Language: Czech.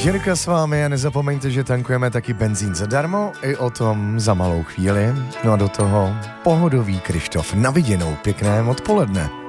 Jirka s vámi a nezapomeňte, že tankujeme taky benzín zadarmo, i o tom za malou chvíli. No a do toho pohodový Krištof. Na viděnou, pěkné odpoledne.